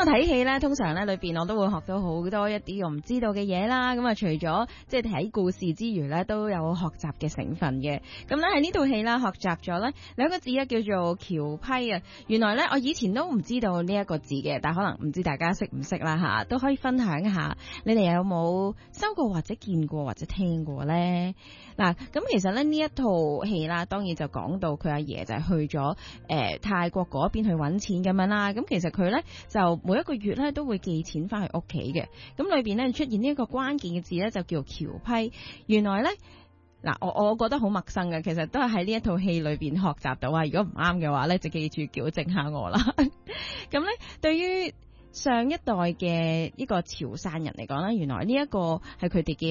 我睇戲咧，通常咧裏邊我都會學到好多一啲我唔知道嘅嘢啦。咁啊，除咗即係睇故事之餘咧，都有學習嘅成分嘅。咁咧喺呢套戲啦，學習咗咧兩個字啊，叫做橋批啊。原來咧我以前都唔知道呢一個字嘅，但可能唔知大家識唔識啦吓，都可以分享一下。你哋有冇收過或者見過或者聽過呢？嗱，咁其實咧呢一套戲啦，當然就講到佢阿爺就係去咗泰國嗰邊去揾錢咁樣啦。咁其實佢咧就每一個月咧都會寄錢翻去屋企嘅。咁裏邊咧出現呢一個關鍵嘅字咧就叫橋批。原來咧嗱，我覺得好陌生嘅，其實都係喺呢一套戲裏邊學習到啊。如果唔啱嘅話咧，就記住矯正下我啦。咁咧對於上一代嘅呢個潮汕人嚟講咧，原來呢一個係佢哋嘅